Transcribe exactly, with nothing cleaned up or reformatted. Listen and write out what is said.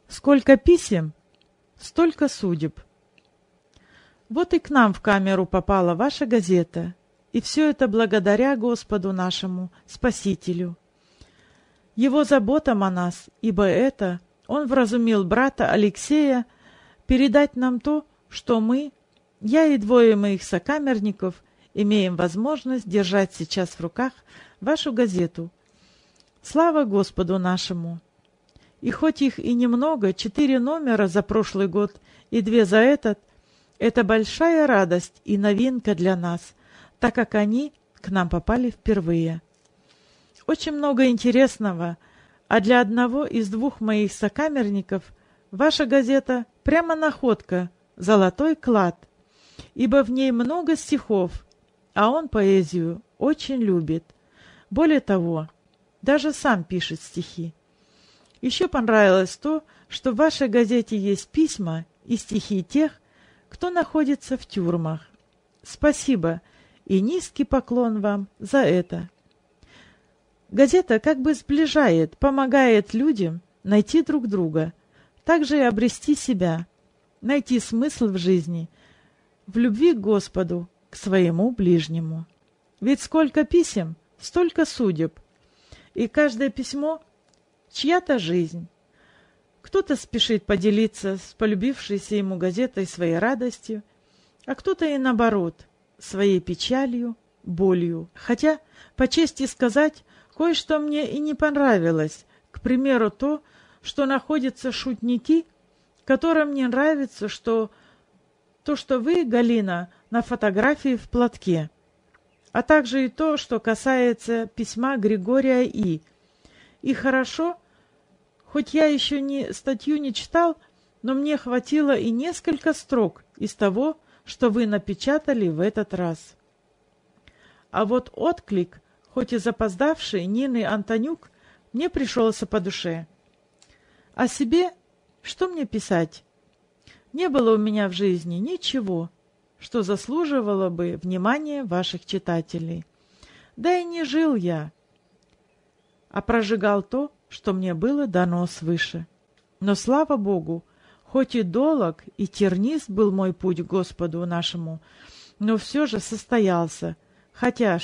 Сколько писем, столько судеб. Вот и к нам в камеру попала ваша газета, и все это благодаря Господу нашему, Спасителю. Его заботам о нас, ибо это Он вразумил брата Алексея передать нам то, что мы, я и двое моих сокамерников, имеем возможность держать сейчас в руках вашу газету. Слава Господу нашему! И хоть их и немного, четыре номера за прошлый год и две за этот, это большая радость и новинка для нас, так как они к нам попали впервые. Очень много интересного, а для одного из двух моих сокамерников ваша газета прямо находка, золотой клад, ибо в ней много стихов, а он поэзию очень любит. Более того, даже сам пишет стихи. Еще понравилось то, что в вашей газете есть письма и стихи тех, кто находится в тюрьмах. Спасибо и низкий поклон вам за это. Газета как бы сближает, помогает людям найти друг друга, также и обрести себя, найти смысл в жизни, в любви к Господу, к своему ближнему. Ведь сколько писем, столько судеб, и каждое письмо — чья-то жизнь. Кто-то спешит поделиться с полюбившейся ему газетой своей радостью, а кто-то и наоборот, своей печалью, болью. Хотя, по чести сказать, кое-что мне и не понравилось. К примеру, то, что находятся шутники, которым не нравится, что то, что вы, Галина, на фотографии в платке, а также и то, что касается письма Григория И. И хорошо, хоть я еще не статью не читал, но мне хватило и несколько строк из того, что вы напечатали в этот раз. А вот отклик, хоть и запоздавший, Нины Антонюк, мне пришелся по душе. О себе что мне писать? Не было у меня в жизни ничего, что заслуживало бы внимания ваших читателей. Да и не жил я, а прожигал то, что мне было дано свыше. Но, слава Богу, хоть и долог, и тернист был мой путь к Господу нашему, но все же состоялся, хотя